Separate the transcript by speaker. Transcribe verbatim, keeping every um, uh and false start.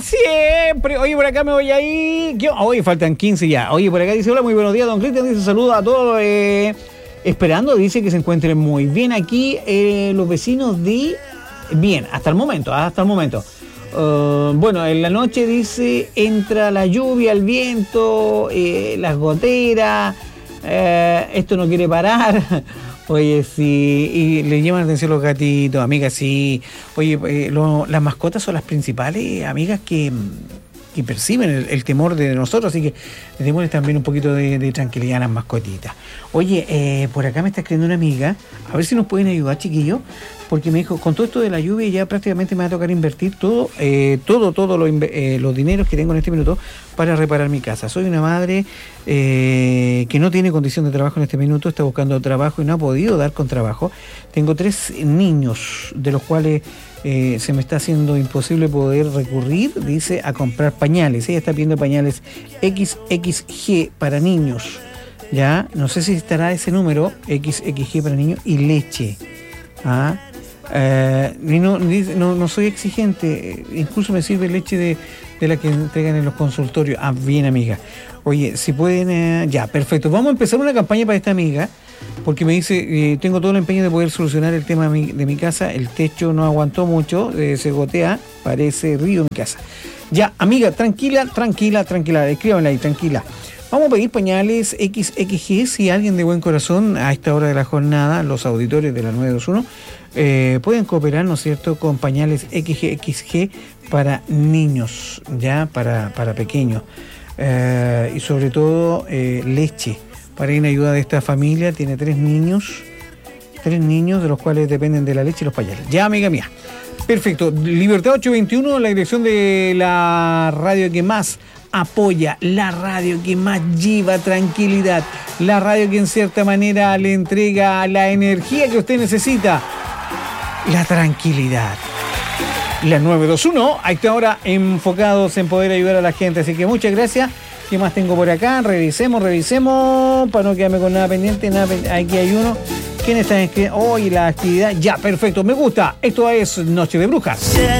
Speaker 1: siempre. Oye, por acá me voy ahí. Oye, faltan quince ya. Oye, por acá dice, hola, muy buenos días, don Cristian. Dice, saludos a todos. Eh, esperando, dice que se encuentren muy bien aquí eh, los vecinos de... Bien, hasta el momento, hasta el momento. Uh, bueno, en la noche dice, entra la lluvia, el viento, eh, las goteras. Eh, esto no quiere parar. Oye, sí, y le llaman la atención los gatitos, amigas, sí. Oye, eh, lo, las mascotas son las principales, amigas, que, que perciben el, el temor de nosotros, así que démosles también un poquito de, de tranquilidad a las mascotitas. Oye, eh, por acá me está escribiendo una amiga, a ver si nos pueden ayudar, chiquillos, porque me dijo, con todo esto de la lluvia ya prácticamente me va a tocar invertir todo, eh, todo, todo lo, eh, los dineros que tengo en este minuto para reparar mi casa. Soy una madre eh, que no tiene condición de trabajo en este minuto, está buscando trabajo y no ha podido dar con trabajo. Tengo tres niños, de los cuales eh, se me está haciendo imposible poder recurrir, dice, a comprar pañales. Ella está pidiendo pañales equis equis ge para niños, ya, no sé si estará ese número, equis equis ge para niños, y leche. ¿Ah? Uh, no, no, no soy exigente, incluso me sirve leche de, de la que entregan en los consultorios. Ah, bien, amiga. Oye, si pueden, uh, ya, perfecto. Vamos a empezar una campaña para esta amiga, porque me dice, eh, tengo todo el empeño de poder solucionar el tema de mi, de mi casa. El techo no aguantó mucho, eh, se gotea, parece río mi casa. Ya, amiga, tranquila, tranquila, tranquila, escríbanla ahí, tranquila. Vamos a pedir pañales equis equis ge, si alguien de buen corazón a esta hora de la jornada, los auditores de la nueve dos uno, eh, pueden cooperar, ¿no es cierto?, con pañales equis equis ge para niños, ya, para, para pequeños. Eh, y sobre todo eh, leche, para ir en ayuda de esta familia. Tiene tres niños, tres niños de los cuales dependen de la leche y los pañales. Ya, amiga mía. Perfecto. Libertad ochocientos veintiuno, la dirección de la radio que más apoya, la radio que más lleva tranquilidad, la radio que en cierta manera le entrega la energía que usted necesita, la tranquilidad. La nueve dos uno, a esta hora enfocados en poder ayudar a la gente, así que muchas gracias. ¿Qué más tengo por acá? Revisemos, revisemos, para no quedarme con nada pendiente. Nada pendiente. Aquí hay uno. ¿Quién está inscrito? Hoy oh, la actividad. Ya, perfecto, me gusta. Esto es Noche de Brujas.